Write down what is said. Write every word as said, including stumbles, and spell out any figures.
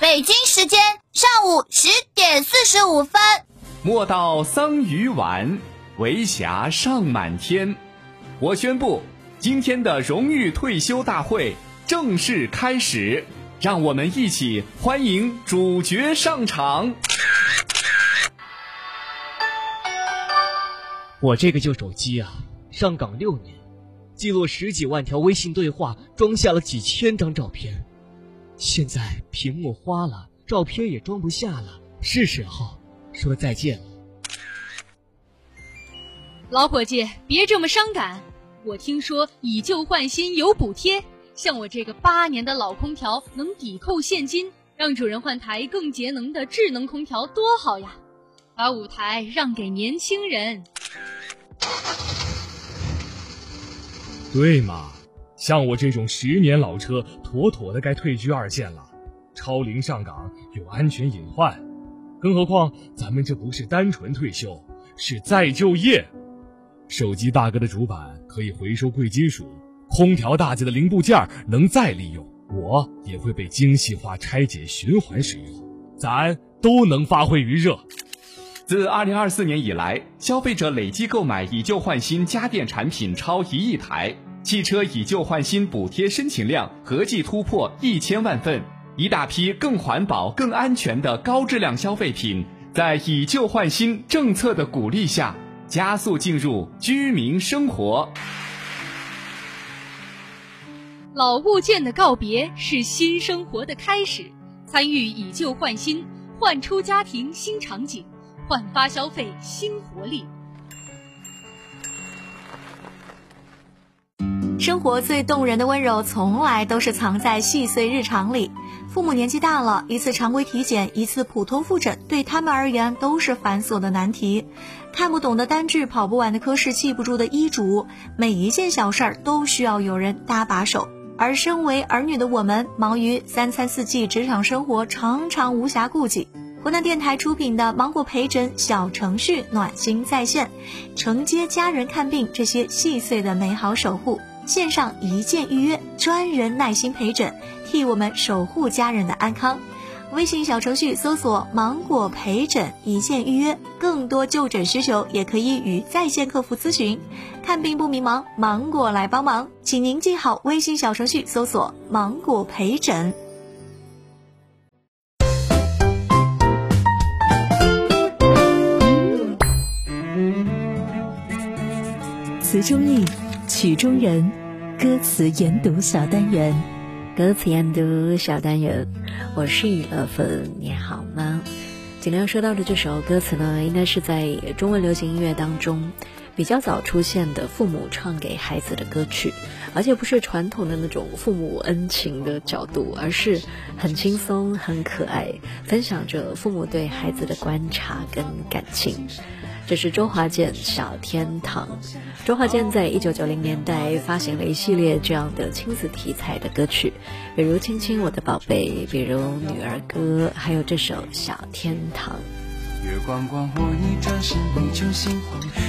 北京时间上午十点四十五分。 莫道桑榆晚，为霞尚满天。我宣布，今天的荣誉退休大会正式开始，让我们一起欢迎主角上场。 我这个旧手机啊，上岗六年，记录十几万条微信对话，装下了几千张照片。现在屏幕花了，照片也装不下了，是时候说再见了。 老伙计，别这么伤感。我听说以旧换新有补贴，像我这个八年的老空调能抵扣现金，让主人换台更节能的智能空调多好呀！把舞台让给年轻人。 对嘛，像我这种十年老车，妥妥的该退居二线了。超龄上岗有安全隐患，更何况咱们这不是单纯退休，是再就业。手机大哥的主板可以回收贵金属，空调大姐的零部件能再利用，我也会被精细化拆解循环使用，咱都能发挥余热。 自二零二四年以来，消费者累计购买以旧换新家电产品超一亿台，汽车以旧换新补贴申请量合计突破一千万份，一大批更环保、更安全的高质量消费品，在以旧换新政策的鼓励下，加速进入居民生活。 老物件的告别是新生活的开始，参与以旧换新，焕出家庭新场景，焕发消费新活力。 生活最动人的温柔从来都是藏在细碎日常里。父母年纪大了，一次常规体检，一次普通复诊，对他们而言都是繁琐的难题。看不懂的单据，跑不完的科室，记不住的医嘱，每一件小事儿都需要有人搭把手。而身为儿女的我们，忙于三餐四季职场生活，常常无暇顾及。湖南电台出品的芒果陪诊小程序暖心在线，承接家人看病这些细碎的美好守护，线上一键预约，专人耐心陪诊，替我们守护家人的安康。微信小程序搜索芒果陪诊一键预约，更多就诊需求也可以与在线客服咨询。看病不迷茫，芒果来帮忙，请您记好微信小程序搜索芒果陪诊。 词中意，曲中人，歌词研读小单元。 歌词研读小单元，我是雨乐芬，你好吗？今天要说到的这首歌词呢，应该是在中文流行音乐当中比较早出现的父母唱给孩子的歌曲，而且不是传统的那种父母恩情的角度，而是很轻松很可爱，分享着父母对孩子的观察跟感情。这是周华健《小天堂》。周华健在一九九零年代发行了一系列这样的亲子题材的歌曲，比如《亲亲我的宝贝》，比如《女儿歌》，还有这首《小天堂》。 月光光，我一转身你就心慌，